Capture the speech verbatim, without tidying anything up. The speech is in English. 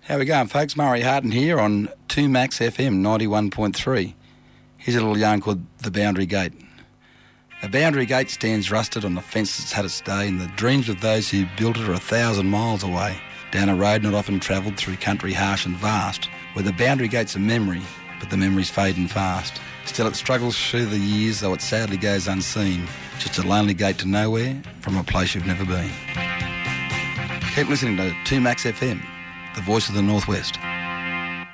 How we going, folks? Murray Harden here on two Max F M ninety-one point three. Here's a little yarn called The Boundary Gate. A boundary gate stands rusted on the fence that's had its day, and the dreams of those who built it are a thousand miles away, down a road not often travelled through country harsh and vast, where the boundary gate's a memory, but the memory's fading fast. Still it struggles through the years, though it sadly goes unseen, just a lonely gate to nowhere from a place you've never been. Keep listening to two Max F M, the voice of the Northwest.